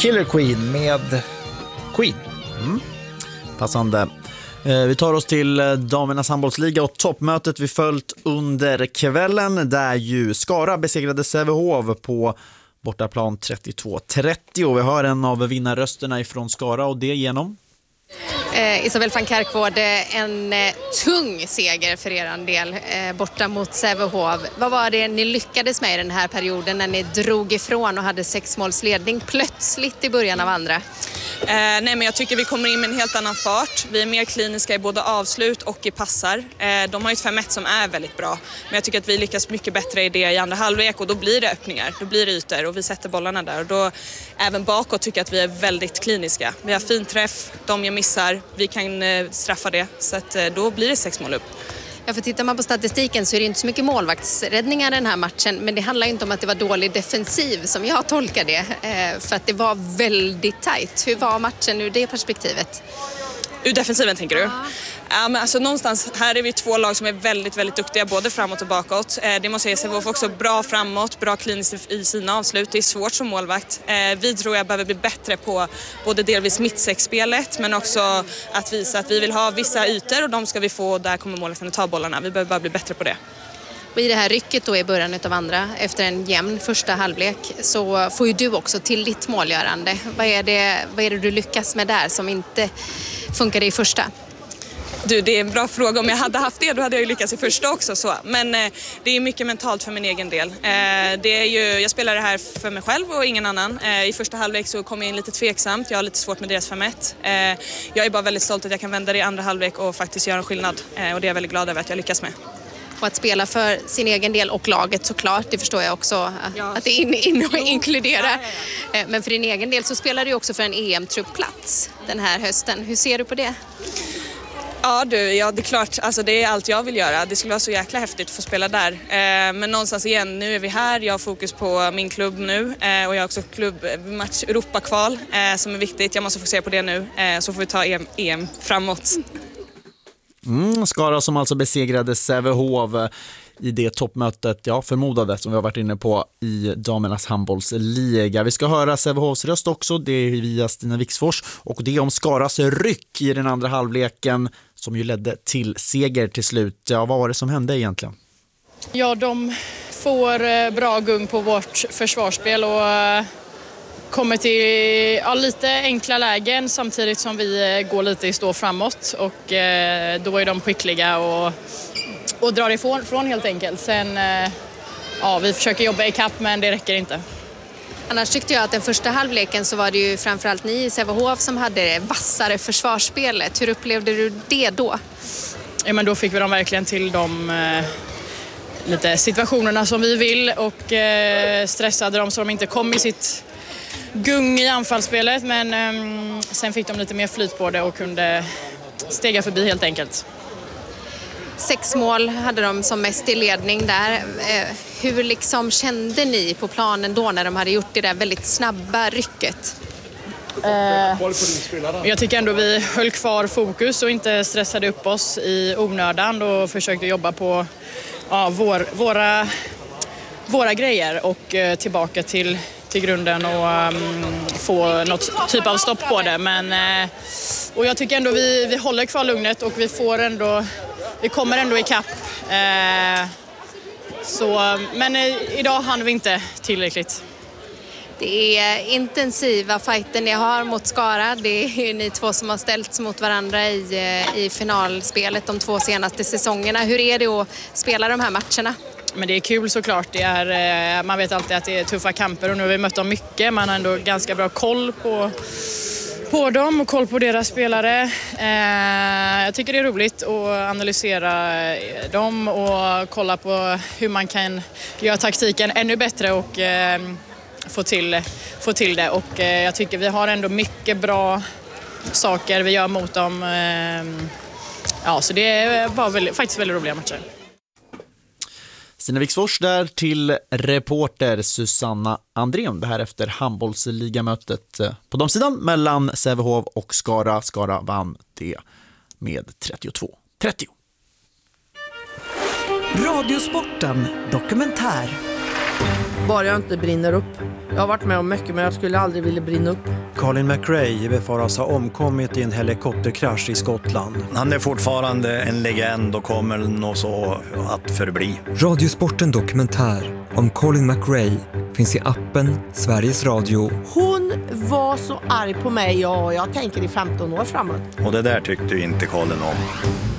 Killer Queen med Queen. Passande. Vi tar oss till damernas handbollsliga och toppmötet vi följt under kvällen där ju Skara besegrade Sävehof på bortaplan 32-30. Vi hör en av vinnarrösterna ifrån Skara och det genom Isabel van Kerkvård, en tung seger för er del borta mot Sävehof. Vad var det ni lyckades med i den här perioden när ni drog ifrån och hade 6-målsledning plötsligt i början av andra? Nej, men jag tycker vi kommer in med en helt annan fart. Vi är mer kliniska i både avslut och i passar. De har ju ett 5-1 som är väldigt bra. Men jag tycker att vi lyckas mycket bättre i det i andra halvlek och då blir det öppningar, då blir det ytor och vi sätter bollarna där. Och då även bakåt tycker jag att vi är väldigt kliniska. Vi har fin träff, de gör missar, vi kan straffa det. Så att då blir det 6 mål upp. Ja, för tittar man på statistiken så är det inte så mycket målvaktsräddningar den här matchen. Men det handlar inte om att det var dålig defensiv som jag tolkar det. För att det var väldigt tajt. Hur var matchen ur det perspektivet? Ur defensiven tänker du? Ja, men alltså någonstans, här är vi två lag som är väldigt, väldigt duktiga både framåt och bakåt. Det måste jag säga, också bra framåt, bra kliniskt i sina avslut. Det är svårt som målvakt. Vi tror jag behöver bli bättre på både delvis mittsexspelet men också att visa att vi vill ha vissa ytor och de ska vi få och där kommer målvakten att ta bollarna. Vi behöver bara bli bättre på det. Och i det här rycket då i början av andra, efter en jämn första halvlek, så får ju du också till ditt målgörande. Vad är det du lyckas med där som inte funkade i första? Du, det är en bra fråga. Om jag hade haft det, då hade jag ju lyckats i första också. Så. Men det är mycket mentalt för min egen del. Jag spelar det här för mig själv och ingen annan. I första halvlek så kom jag in lite tveksamt. Jag har lite svårt med deras 5-1. Jag är bara väldigt stolt att jag kan vända det i andra halvlek och faktiskt göra en skillnad. Och det är jag väldigt glad över att jag lyckas med. Och att spela för sin egen del och laget såklart, det förstår jag också att det inkluderar. Men för din egen del så spelar du också för en EM-truppplats den här hösten. Hur ser du på det? Ja, det är klart. Alltså, det är allt jag vill göra. Det skulle vara så jäkla häftigt att få spela där. Men någonstans igen, nu är vi här. Jag har fokus på min klubb nu. Och jag har också klubbmatch Europakval som är viktigt. Jag måste fokusera på det nu. Så får vi ta EM framåt. Skara som alltså besegrade Sävehof i det toppmötet, förmodade som vi har varit inne på i damernas handbollsliga. Vi ska höra Sävehofs röst också, det är via Stina Wixfors och det är om Skaras ryck i den andra halvleken som ju ledde till seger till slut. Ja, vad var det som hände egentligen? Ja, de får bra gung på vårt försvarsspel och kommer till lite enkla lägen samtidigt som vi går lite i stå framåt och då är de skickliga och drar ifrån helt enkelt. Sen, vi försöker jobba i kapp men det räcker inte. Annars tyckte jag att den första halvleken så var det ju framförallt ni i Sävehof som hade det vassare försvarsspelet. Hur upplevde du det då? Ja, men då fick vi dem verkligen till de lite situationerna som vi vill och stressade dem så de inte kom i sitt gung i anfallsspelet. Men sen fick de lite mer flyt på det och kunde stega förbi helt enkelt. 6 mål hade de som mest i ledning där. Hur kände ni på planen då när de hade gjort det där väldigt snabba rycket? Jag tycker ändå vi höll kvar fokus och inte stressade upp oss i onödan och försökte jobba på våra grejer och tillbaka till grunden och få något typ av stopp på det. Och jag tycker ändå vi håller kvar lugnet och vi kommer ändå i kapp. Men idag hann vi inte tillräckligt. Det är intensiva fighter ni har mot Skara. Det är ni två som har ställts mot varandra i finalspelet de 2 senaste säsongerna. Hur är det att spela de här matcherna? Men det är kul såklart. Man vet alltid att det är tuffa kamper och nu har vi mött dem mycket. Man har ändå ganska bra koll på dem och koll på deras spelare. Jag tycker det är roligt att analysera dem och kolla på hur man kan göra taktiken ännu bättre och få till det. Och jag tycker vi har ändå mycket bra saker vi gör mot dem. Så det är bara faktiskt väldigt roliga matcher. Stina Wixfors där till reporter Susanna Andrén. Det här efter handbollsligamötet på damsidan mellan Sävehof och Skara. Skara vann det med 32-30. Radiosporten dokumentär. Bara jag inte brinner upp. Jag har varit med om mycket, men jag skulle aldrig vilja brinna upp. Colin McRae befaras ha omkommit i en helikopterkrasch i Skottland. Han är fortfarande en legend och kommer nog så att förbli. Radiosporten dokumentär om Colin McRae finns i appen Sveriges Radio. Hon var så arg på mig och jag tänker i 15 år framåt. Och det där tyckte ju inte Colin om.